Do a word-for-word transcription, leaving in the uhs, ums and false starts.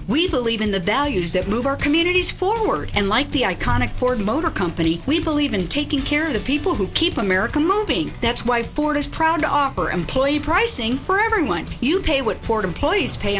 We believe in the values that move our communities forward. And like the iconic Ford Motor Company, we believe in taking care of the people who keep America moving. That's why Ford is proud to offer employee pricing for everyone. You pay what Ford employees pay